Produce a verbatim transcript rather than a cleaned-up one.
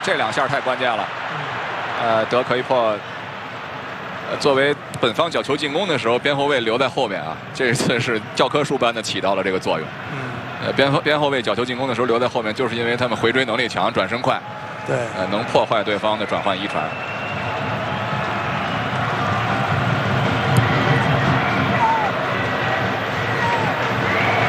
这两下太关键了。呃，德可以破。呃，作为本方角球进攻的时候，边后卫留在后面啊，这次是教科书般的起到了这个作用。 嗯。 呃，边后边后卫角球进攻的时候留在后面，就是因为他们回追能力强，转身快。 对。 呃，能破坏对方的转换一传。